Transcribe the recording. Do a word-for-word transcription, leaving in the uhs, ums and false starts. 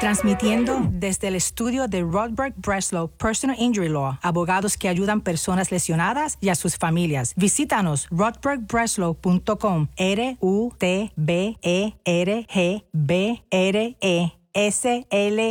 Transmitiendo desde el estudio de Rodberg Breslow Personal Injury Law, abogados que ayudan personas lesionadas y a sus familias. Visítanos rodberg breslow punto com, R U T B E R G B R E S L